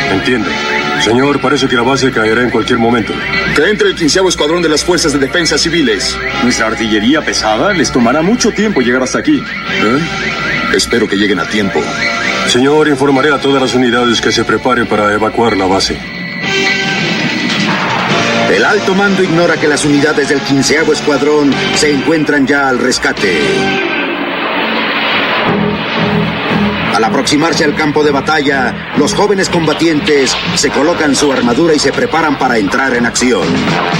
Entiendo. Señor, parece que la base caerá en cualquier momento. Que entre el 15º Escuadrón de las Fuerzas de Defensa Civiles. Nuestra artillería pesada les tomará mucho tiempo llegar hasta aquí. Espero que lleguen a tiempo. Señor, informaré a todas las unidades que se preparen para evacuar la base. El alto mando ignora que las unidades del 15º Escuadrón se encuentran ya al rescate. Al aproximarse al campo de batalla, los jóvenes combatientes se colocan su armadura y se preparan para entrar en acción.